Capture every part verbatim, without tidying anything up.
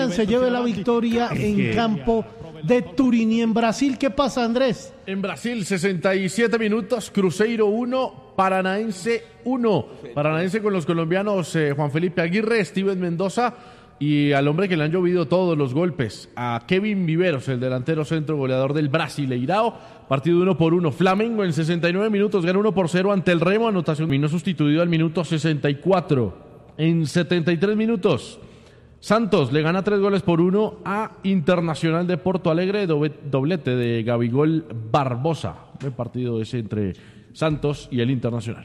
Milan se lleve la victoria en campo de Turín. Y en Brasil, ¿qué pasa, Andrés? En Brasil, sesenta y siete minutos, Cruzeiro uno, Paranaense uno. Paranaense con los colombianos eh, Juan Felipe Aguirre, Steven Mendoza y al hombre que le han llovido todos los golpes, a Kevin Viveros, el delantero centro goleador del Brasileirao. Partido uno por uno. Flamengo en sesenta y nueve minutos gana uno por cero ante el Remo. Anotación vino sustituido al minuto sesenta y cuatro. En setenta y tres minutos, Santos le gana tres goles por uno a Internacional de Porto Alegre, doblete de Gabigol Barbosa. El partido es entre Santos y el Internacional.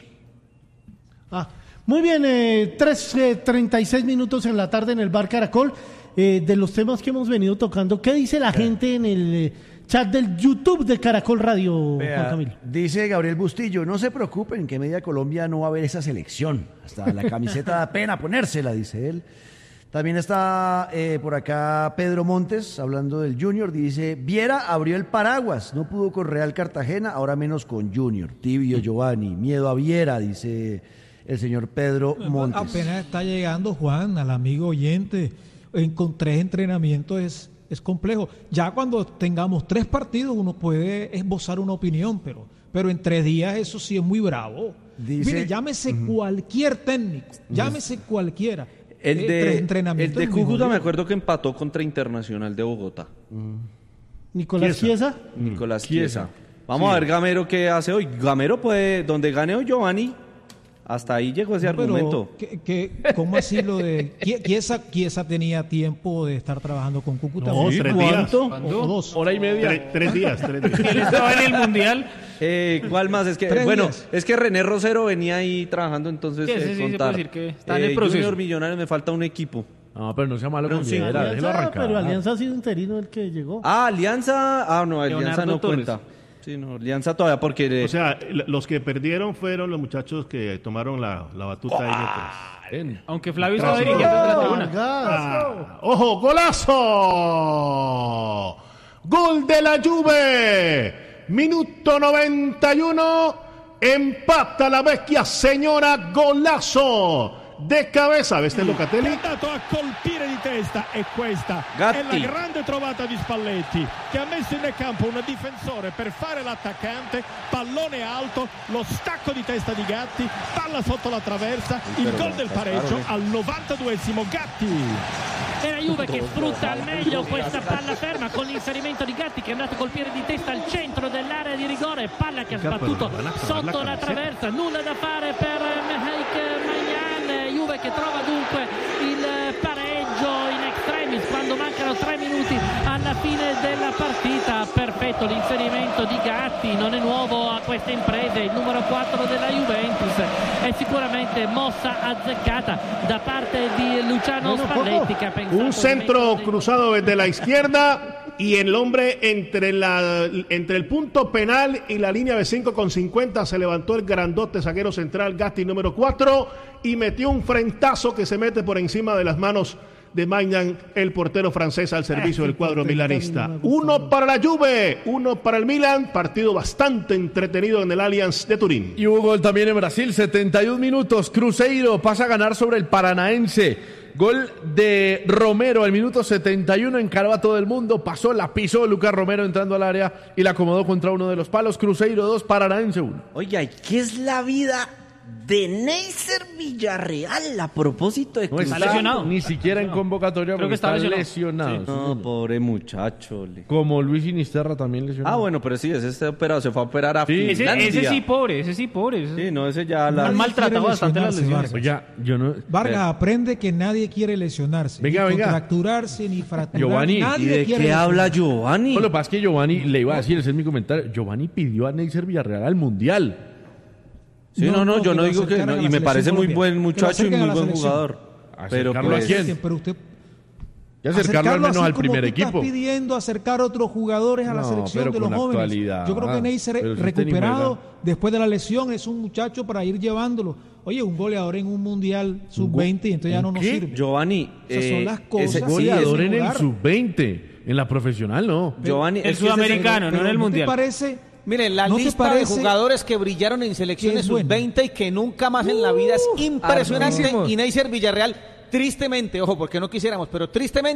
Ah, muy bien, eh, tres treinta y seis minutos en la tarde en el Bar Caracol. Eh, de los temas que hemos venido tocando, ¿qué dice la gente en el eh, chat del YouTube de Caracol Radio, Vea, Juan Camilo? Dice Gabriel Bustillo, no se preocupen que Media Colombia no va a ver esa selección. Hasta la camiseta da pena ponérsela, dice él. También está eh, por acá Pedro Montes, hablando del Junior, dice, Viera abrió el paraguas, no pudo con Real Cartagena, ahora menos con Junior. Tibio Giovanni, miedo a Viera, dice el señor Pedro Montes. Apenas está llegando Juan, al amigo oyente, en, con tres entrenamientos es, es complejo. Ya cuando tengamos tres partidos uno puede esbozar una opinión, pero, pero en tres días eso sí es muy bravo. Dice, Mire, llámese uh-huh. cualquier técnico, llámese cualquiera. El de, el de Cúcuta me acuerdo que empató contra Internacional de Bogotá. Mm. ¿Nicolás Chiesa? Nicolás Chiesa. Vamos sí. a ver Gamero qué hace hoy. Gamero puede, donde gane hoy Giovanni, hasta ahí llegó ese no, argumento. ¿qué, qué, ¿Cómo así lo de Chiesa? Chiesa tenía tiempo de estar trabajando con Cúcuta. No, ¿Sí? tres ¿Cuánto? días. ¿O dos? Hora y media. Tres, tres días, tres días. ¿Él estaba en el Mundial? Eh, ¿Cuál más? Es que Tres bueno, días. es que René Rosero venía ahí trabajando, entonces Sí, ese eh, sí contar. se puede decir que está en Eh, el proceso. Junior Millonarios me falta un equipo. No, pero no sea malo Pero con sí, Viera, déjelo Alianza, arrancar. pero Alianza ha sido interino el que llegó. Ah, Alianza. Ah, no, Alianza Leonardo no Torres. cuenta. Sí, no, Alianza todavía porque... De... O sea, los que perdieron fueron los muchachos que tomaron la, la batuta ahí detrás. Aunque Flavio estaba dirigiendo en la tribuna. Ah, ¡ojo, golazo! ¡Gol de la Juve! Minuto noventa y uno, empata la vecchia señora, golazo de cabeza, veste Locatelli. È andato a colpire di testa e questa Gatti. è la grande trovata di Spalletti, che ha messo in campo un difensore per fare l'attaccante, pallone alto, lo stacco di testa di Gatti, palla sotto la traversa, il gol del pareggio al novantaduesimo. Gatti. È la Juve che sfrutta al meglio questa palla ferma con l'inserimento di Gatti, che è andato a colpire di testa al centro dell'area di rigore, palla che ha sbattuto sotto la traversa, nulla da fare per Mehek Maignan. Juve che trova dunque il pareggio in extremis quando mancano tre minuti alla fine della partita. Perfetto l'inserimento di Gatti, non è nuovo a queste imprese, il numero quattro della Juventus. È sicuramente mossa azzeccata da parte di Luciano Spalletti, che ha pensato un centro cruzado desde la izquierda y el hombre entre, la, entre el punto penal y la línea de cinco con cincuenta se levantó el grandote zaguero central Gatti número cuatro y metió un frentazo que se mete por encima de las manos de Maignan, el portero francés al servicio del cuadro milanista. Uno para la Juve, uno para el Milan, partido bastante entretenido en el Allianz de Turín. Y hubo gol también en Brasil, setenta y un minutos, Cruzeiro pasa a ganar sobre el Paranaense. Gol de Romero al minuto setenta y uno, encaró a todo el mundo, pasó, la pisó Lucas Romero entrando al área y la acomodó contra uno de los palos. Cruzeiro dos, Paranaense uno. Oiga, ¿y qué es la vida de Neisser Villarreal a propósito de No Cruzeiro? está lesionado. Ni siquiera en convocatoria. Creo que está está lesionado. lesionado. Sí. No, pobre muchacho. Le. Como Luis Sinisterra también lesionado. Ah, bueno, pero sí, ese está operado, se fue a operar a Sí. Ese, Finlandia. ese sí pobre, ese sí pobre. Ese... Sí, no, ese ya la... Han maltratado bastante las lesiones. Oye, yo no... Vargas, aprende que nadie quiere lesionarse. Venga, ni venga. contracturarse, ni fracturar. Giovanni, nadie ¿Y de quiere qué habla lesionarse. Giovanni? No, lo que pasa es que Giovanni, le iba a decir, ese es mi comentario, Giovanni pidió a Neisser Villarreal al Mundial. Sí, no, no, yo no lo digo que... acercaran no, a y la me parece selección muy Colombia. buen Que lo muchacho y acerquen muy a la buen selección. jugador. Pero ¿Acercarlo pues... a quién? Sí, pero usted Y acercarlo al menos así al como primer tú equipo. Estás pidiendo acercar a otros jugadores a la No, selección pero de los con jóvenes. actualidad. Yo creo que Neisser, Pero si usted ni recuperado juega. después de la lesión, es un muchacho para ir llevándolo. Oye, un goleador en un mundial sub veinte y entonces ya no nos ¿Qué? sirve. Giovanni... Esas eh, son las cosas. ese- Sí, Goleador ese en el lugar. sub veinte, en la profesional no. Giovanni... El es que ese- sudamericano, no en el ¿no mundial. te parece? Miren, la ¿No te lista de parece jugadores que brillaron en selecciones que es bueno? sub veinte y que nunca más en la vida es impresionante. hartísimos. Y Neisser Villarreal, tristemente, ojo, porque no quisiéramos, pero tristemente